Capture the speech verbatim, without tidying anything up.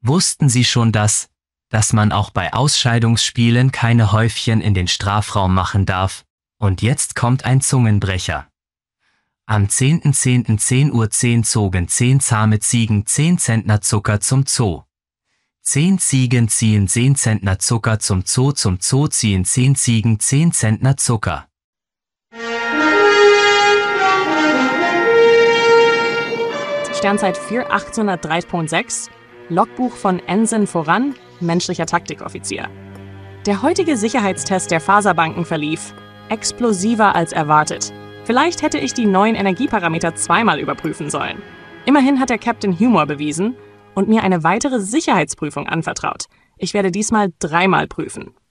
Wussten Sie schon das, dass man auch bei Ausscheidungsspielen keine Häufchen in den Strafraum machen darf? Und jetzt kommt ein Zungenbrecher. Am zehnten zehnten zehn Uhr zehn zogen zehn zahme Ziegen zehn Zentner Zucker zum Zoo. Zehn Ziegen ziehen zehn Zentner Zucker zum Zoo, zum Zoo ziehen zehn Ziegen zehn Zentner Zucker. Sternzeit vier achthundertdrei Punkt sechs, Logbuch von Ensign Voran, menschlicher Taktikoffizier. Der heutige Sicherheitstest der Faserbanken verlief explosiver als erwartet. Vielleicht hätte ich die neuen Energieparameter zweimal überprüfen sollen. Immerhin hat der Captain Humor bewiesen und mir eine weitere Sicherheitsprüfung anvertraut. Ich werde diesmal dreimal prüfen.